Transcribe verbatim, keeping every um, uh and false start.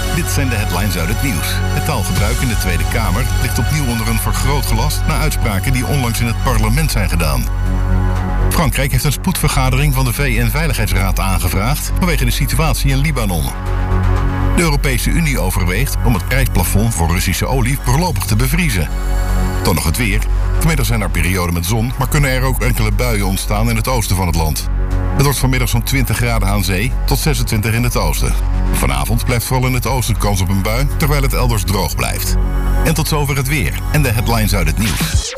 Dit zijn de headlines uit het nieuws. Het taalgebruik in de Tweede Kamer ligt opnieuw onder een vergrootglas na uitspraken die onlangs in het parlement zijn gedaan. Frankrijk heeft een spoedvergadering van de V N-veiligheidsraad aangevraagd vanwege de situatie in Libanon. De Europese Unie overweegt om het prijsplafond voor Russische olie voorlopig te bevriezen. Dan nog het weer. Vanmiddag zijn er perioden met zon, maar kunnen er ook enkele buien ontstaan in het oosten van het land. Het wordt vanmiddag zo'n twintig graden aan zee tot zesentwintig in het oosten. Vanavond blijft vooral in het oosten kans op een bui, terwijl het elders droog blijft. En tot zover het weer en de headlines uit het nieuws.